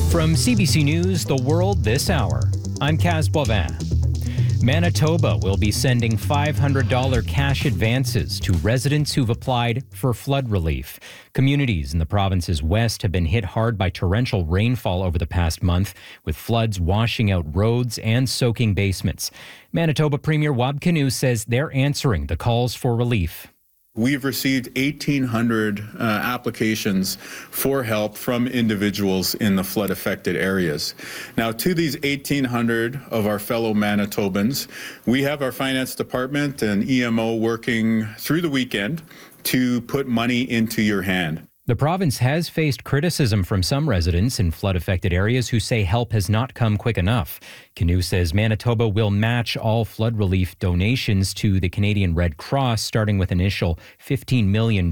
From CBC News, The World This Hour, I'm Kaz Boivin. Manitoba will be sending $500 cash advances to residents who've applied for flood relief. Communities in the province's west have been hit hard by torrential rainfall over the past month, with floods washing out roads and soaking basements. Manitoba Premier Wab Kinew says they're answering the calls for relief. We've received 1,800 applications for help from individuals in the flood-affected areas. Now, to these 1,800 of our fellow Manitobans, we have our finance department and EMO working through the weekend to put money into your hand. The province has faced criticism from some residents in flood-affected areas who say help has not come quick enough. Kinew says Manitoba will match all flood relief donations to the Canadian Red Cross, starting with initial $15 million.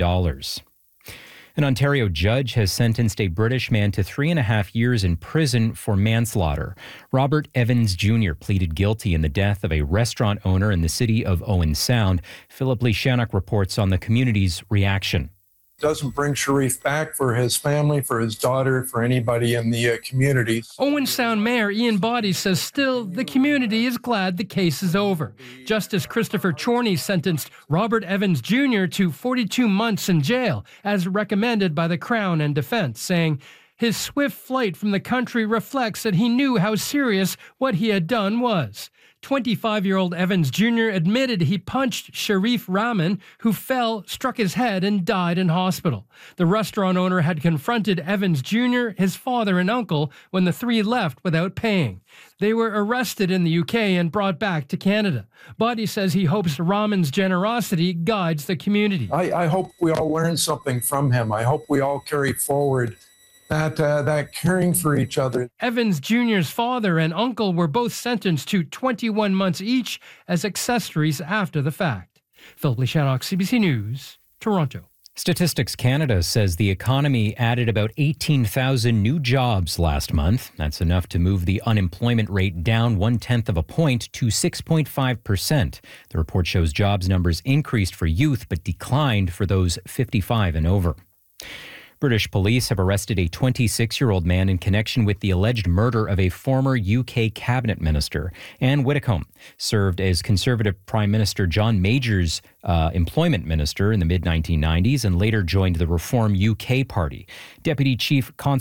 An Ontario judge has sentenced a British man to 3.5 years in prison for manslaughter. Robert Evans Jr. pleaded guilty in the death of a restaurant owner in the city of Owen Sound. Philip Lishanuk reports on the community's reaction. Doesn't bring Sharif back for his family, for his daughter, for anybody in the community. Owen Sound Mayor Ian Boddy says still the community is glad the case is over. Justice Christopher Chorney sentenced Robert Evans Jr. to 42 months in jail, as recommended by the Crown and defense, saying his swift flight from the country reflects that he knew how serious what he had done was. 25-year-old Evans Jr. admitted he punched Sharif Rahman, who fell, struck his head, and died in hospital. The restaurant owner had confronted Evans Jr., his father and uncle, when the three left without paying. They were arrested in the UK and brought back to Canada. Boddy says he hopes Rahman's generosity guides the community. I hope we all learn something from him. I hope we all carry forward that caring for each other. Evans Jr.'s father and uncle were both sentenced to 21 months each as accessories after the fact. Philip Lishanuk, CBC News, Toronto. Statistics Canada says the economy added about 18,000 new jobs last month. That's enough to move the unemployment rate down 0.1 of a point to 6.5%. The report shows jobs numbers increased for youth but declined for those 55 and over. British police have arrested a 26-year-old man in connection with the alleged murder of a former UK cabinet minister. Anne Widdecombe served as Conservative Prime Minister John Major's employment minister in the mid-1990s and later joined the Reform UK Party. Deputy Chief